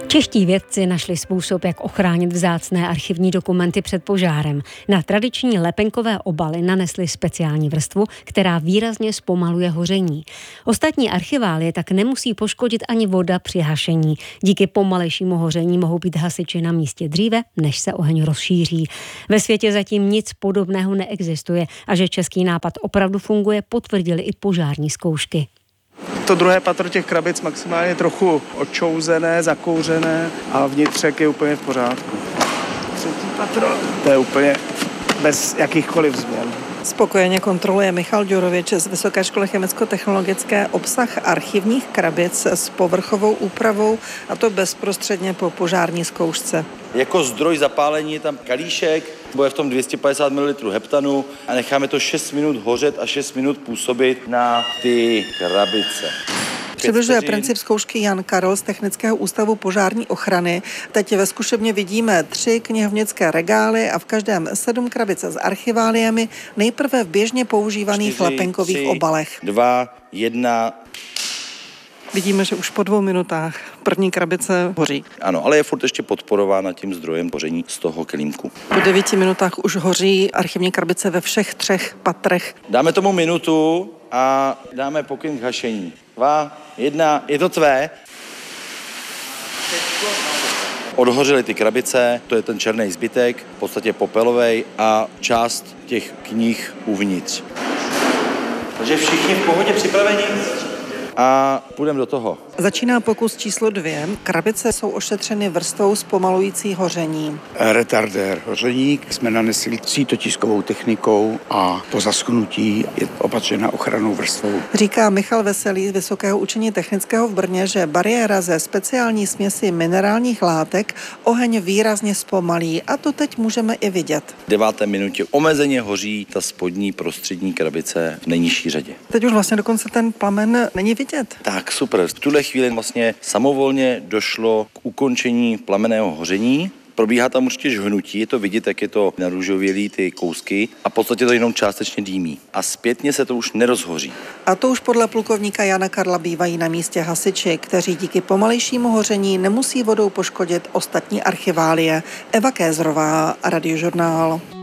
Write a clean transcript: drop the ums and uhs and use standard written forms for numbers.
Čeští vědci našli způsob, jak ochránit vzácné archivní dokumenty před požárem. Na tradiční lepenkové obaly nanesli speciální vrstvu, která výrazně zpomaluje hoření. Ostatní archiválie tak nemusí poškodit ani voda při hašení. Díky pomalejšímu hoření mohou být hasiči na místě dříve, než se oheň rozšíří. Ve světě zatím nic podobného neexistuje a že český nápad opravdu funguje, potvrdili i požární zkoušky. To druhé patro těch krabic maximálně trochu očouzené, zakouřené a vnitřek je úplně v pořádku. Třetí patro, to je úplně bez jakýchkoliv změn. Spokojeně kontroluje Michal Ďurovič z Vysoké školy chemicko-technologické obsah archivních krabic s povrchovou úpravou, a to bezprostředně po požární zkoušce. Jako zdroj zapálení je tam kalíšek, bude v tom 250 ml heptanu a necháme to 6 minut hořet a 6 minut působit na ty krabice. Přibližuje princip zkoušky Jan Karol z Technického ústavu požární ochrany. Teď ve zkušebně vidíme 3 knihovnické regály a v každém 7 krabic s archiváliemi, nejprve v běžně používaných 4, lepenkových 3, obalech. 2, 1. Vidíme, že už po 2 minutách první krabice hoří. Ano, ale je furt ještě podporována tím zdrojem hoření z toho kelímku. Po 9 minutách už hoří archivní krabice ve všech 3 patrech. Dáme tomu minutu a dáme pokyn k hašení. 2, 1, je to tvé. Odhořely ty krabice, to je ten černý zbytek, v podstatě popelovej a část těch knih uvnitř. Takže všichni v pohodě připraveni? A půjdeme do toho. Začíná pokus číslo 2. Krabice jsou ošetřeny vrstvou zpomalující hoření. Retardér hoření jsme nanesli sítotiskovou technikou a po zaschnutí je opatřena ochrannou vrstvou. Říká Michal Veselý z Vysokého učení technického v Brně, že bariéra ze speciální směsi minerálních látek oheň výrazně zpomalí a to teď můžeme i vidět. V 9. minutě omezeně hoří ta spodní prostřední krabice v nejnižší řadě. Teď už vlastně dokonce ten plamen není vidět. Tak, super. V tuhle chvíli vlastně samovolně došlo k ukončení plamenného hoření. Probíhá tam určitě žhnutí, je to vidět, jak je to narůžovělý ty kousky a v podstatě to jenom částečně dýmí. A zpětně se to už nerozhoří. A to už podle plukovníka Jana Karla bývají na místě hasiči, kteří díky pomalejšímu hoření nemusí vodou poškodit ostatní archiválie. Eva Kézrová, Radiožurnál.